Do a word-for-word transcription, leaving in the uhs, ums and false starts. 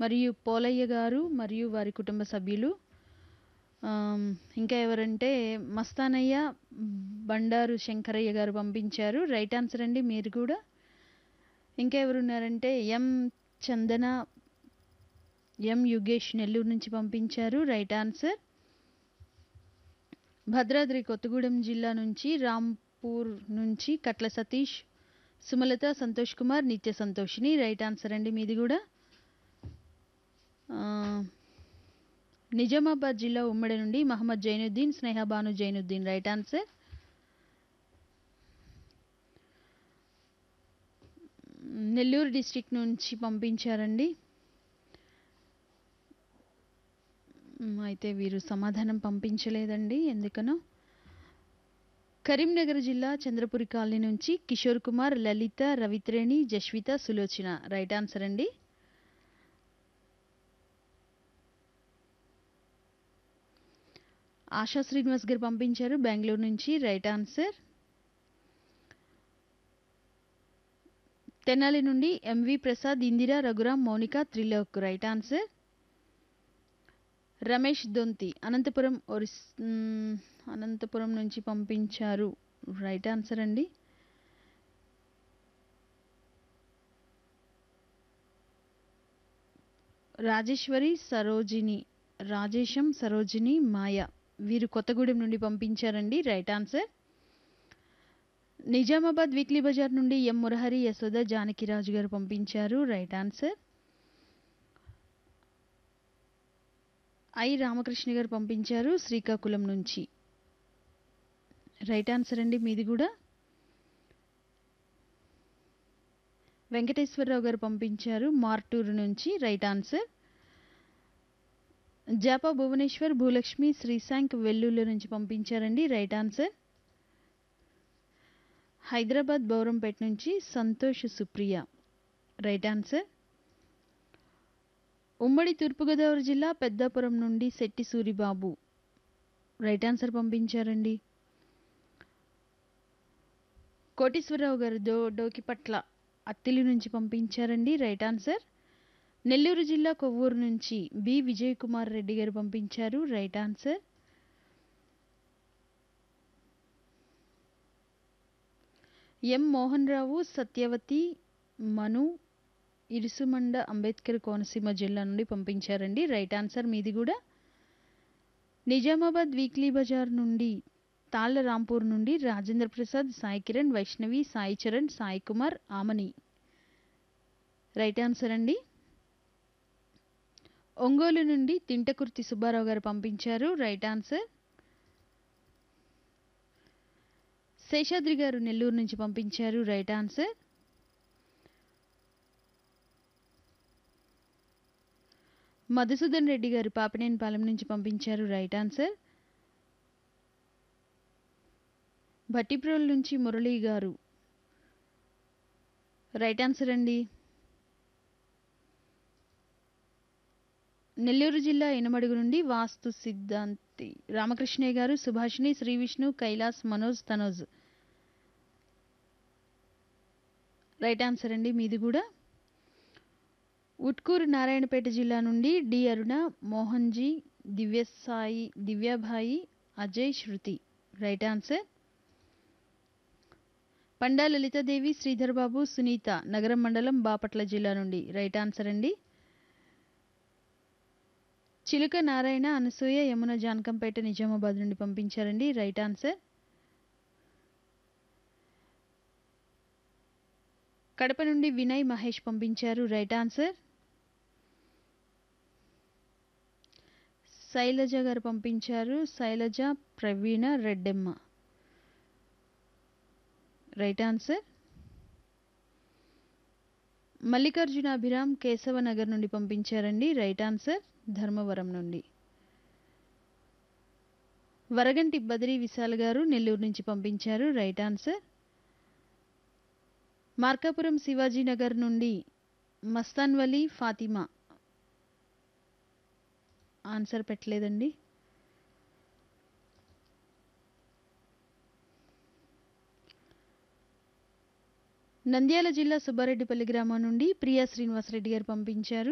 మరియు పోలయ్య గారు మరియు వారి కుటుంబ సభ్యులు. ఆమ్, ఇంకా ఎవరంటే మస్తానయ్య బండారు శంకరయ్య గారు పంపించారు. రైట్ ఆన్సర్ అండి మీరు కూడా. ఇంకా ఎవరున్నారంటే ఎం చందన ఎం యుగేష్ నెల్లూరు నుంచి పంపించారు. Right answer. భద్రాద్రి కొత్తగూడెం జిల్లా నుంచి రాంపూర్ నుంచి కట్ల సతీష్, సుమలత, సంతోష్ కుమార్, నిత్య సంతోషిని. రైట్ ఆన్సర్ అండి మీది కూడా. ఆ, నిజామాబాద్ జిల్లా ఉమ్మడి నుండి Mohammed Zainuddin, Sneha Banu Zainuddin. Right answer. Nellore district నుంచి పంపించారండి. మ్, అయితే వీరు సమాధానం పంపించలేదండి ఎందుకనో. కరీంనగర్ జిల్లా చంద్రపురి కాలనీ నుంచి కిషోర్ కుమార్, లలిత, రవిత్రేణి, జస్విత, సులోచన. రైట్ ఆన్సర్ అండి. ఆశా శ్రీనివాస్ గారు పంపించారు బెంగళూరు నుంచి. Right answer. తెనాలి నుండి MV Prasad, Indira, Raghuram, Mounika, Trilok. Right answer. Ramesh దొంతి అనంతపురం ఒరిస్ మ్, అనంతపురం నుంచి పంపించారు. రైట్ ఆన్సర్ అండి. రాజేశ్వరి, సరోజిని, రాజేశం, సరోజిని, మాయ వీరు కొత్తగూడెం నుండి పంపించారండి. Right answer. Nizamabad weekly Bazar నుండి ఎం మురహరి, యశోద, జానకిరాజు గారు పంపించారు. Right answer. ఐ రామకృష్ణ గారు పంపించారు శ్రీకాకుళం నుంచి. రైట్ ఆన్సర్ అండి మీది కూడా. వెంకటేశ్వరరావు గారు పంపించారు మార్టూరు నుంచి. Right answer. జాపా భువనేశ్వర్, భూలక్ష్మి, శ్రీశాంక్ వెల్లుల్లి నుంచి పంపించారండి. Right answer. హైదరాబాద్ బౌరంపేట నుంచి సంతోష్, సుప్రియ. Right answer. ఉమ్మడి తూర్పుగోదావరి జిల్లా పెద్దాపురం నుండి శెట్టి సూరిబాబు. రైట్ ఆన్సర్ పంపించారండి. కోటేశ్వరరావు గారు దో డోకిపట్ల అత్తిలి నుంచి పంపించారండి. Right answer. నెల్లూరు జిల్లా కొవ్వూరు నుంచి బి విజయ్ కుమార్ రెడ్డి గారు పంపించారు. Right answer. ఎం మోహన్ రావు, సత్యవతి, మను ఇరుసుమండ అంబేద్కర్ కోనసీమ జిల్లా నుండి పంపించారండి. రైట్ ఆన్సర్ మీది కూడా. నిజామాబాద్ వీక్లీ బజార్ నుండి తాళ్ల రాంపూర్ నుండి రాజేంద్ర ప్రసాద్, సాయి కిరణ్, వైష్ణవి, సాయి చరణ్, సాయి కుమార్, ఆమని. రైట్ ఆన్సర్ అండి. ఒంగోలు నుండి తింటకుర్తి సుబ్బారావు గారు పంపించారు. Right answer. శేషాద్రి గారు నెల్లూరు నుంచి పంపించారు. Right answer. మధుసూదన్ రెడ్డి గారు పాపినేనిపాలెం నుంచి పంపించారు. Right answer. భట్టిప్రోల్ నుంచి మురళీ గారు. రైట్ ఆన్సర్ అండి. నెల్లూరు జిల్లా ఇనమడుగు నుండి వాస్తు సిద్ధాంతి రామకృష్ణయ్య గారు, సుభాషిణి, శ్రీ విష్ణు, కైలాస్, మనోజ్, తనోజ్. రైట్ ఆన్సర్ అండి మీది కూడా. ఉట్కూరు నారాయణపేట జిల్లా నుండి డి అరుణ, మోహన్జీ, దివ్యసాయి, దివ్యాభాయి, అజయ్, శృతి. Right answer. పండా లలితాదేవి, శ్రీధర్ బాబు, సునీత నగరం మండలం బాపట్ల జిల్లా నుండి. రైట్ ఆన్సర్ అండి. చిలుక నారాయణ, అనసూయ, యమున జానకంపేట నిజామాబాద్ నుండి పంపించారండి. Right answer. కడప నుండి వినయ్, మహేష్ పంపించారు. Right answer. శైలజ గారు పంపించారు. శైలజ, ప్రవీణ, రెడ్డెమ్మ. Right answer. మల్లికార్జున అభిరామ్ కేశవ నగర్ నుండి పంపించారండి. Right answer. ధర్మవరం నుండి. వరగంటి బద్రీ విశాల్ గారు నెల్లూరు నుంచి పంపించారు. Right answer. మార్కాపురం శివాజీ నగర్ నుండి మస్తాన్ వలీ, ఫాతిమా. ఆన్సర్ పెట్టలేదండి. నంద్యాల జిల్లా సుబ్బారెడ్డిపల్లి గ్రామం నుండి ప్రియా శ్రీనివాసరెడ్డి గారు పంపించారు.